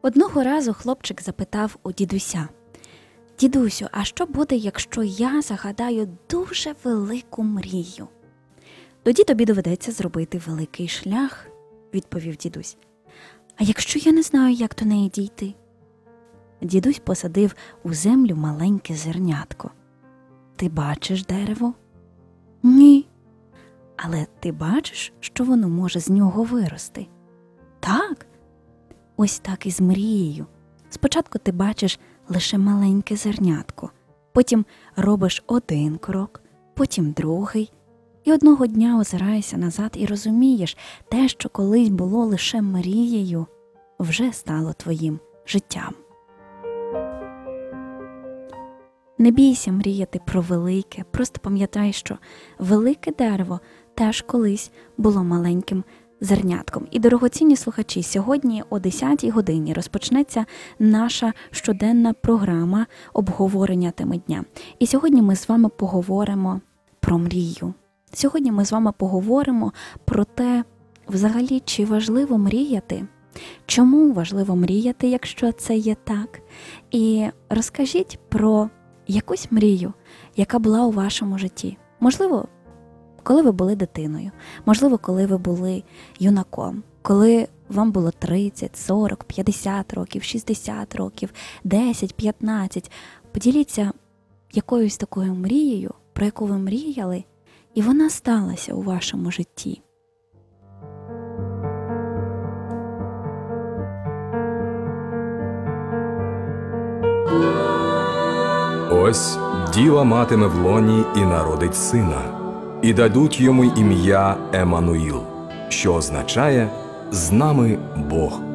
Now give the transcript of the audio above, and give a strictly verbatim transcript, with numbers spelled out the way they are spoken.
Одного разу хлопчик запитав у дідуся: «Дідусю, а що буде, якщо я загадаю дуже велику мрію?» «Тоді тобі доведеться зробити великий шлях», – відповів дідусь. «А якщо я не знаю, як до неї дійти?» Дідусь посадив у землю маленьке зернятко. «Ти бачиш дерево?» «Ні». «Але ти бачиш, що воно може з нього вирости?» «Так». Ось так і з мрією. Спочатку ти бачиш лише маленьке зернятко, потім робиш один крок, потім другий, і одного дня озираєшся назад і розумієш, те, що колись було лише мрією, вже стало твоїм життям. Не бійся мріяти про велике, просто пам'ятай, що велике дерево теж колись було маленьким зернятком. І, дорогоцінні слухачі, сьогодні о десятій годині розпочнеться наша щоденна програма обговорення теми дня. І сьогодні ми з вами поговоримо про мрію. Сьогодні ми з вами поговоримо про те, взагалі, чи важливо мріяти, чому важливо мріяти, якщо це є так. І розкажіть про якусь мрію, яка була у вашому житті. Можливо, коли ви були дитиною, можливо, коли ви були юнаком, коли вам було тридцять, сорок, п'ятдесят років, шістдесят років, десять, п'ятнадцять. Поділіться якоюсь такою мрією, про яку ви мріяли, і вона сталася у вашому житті. Ось діва матиме в лоні і народить сина, і дадуть йому ім'я Еммануїл, що означає «з нами Бог».